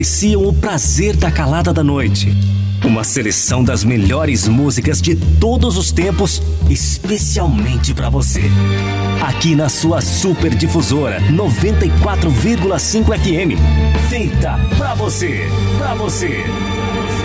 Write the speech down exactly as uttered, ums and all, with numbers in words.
Apreciam o prazer da calada da noite. Uma seleção das melhores músicas de todos os tempos, especialmente para você. Aqui na sua Super Difusora noventa e quatro vírgula cinco F M. Feita pra você, pra você.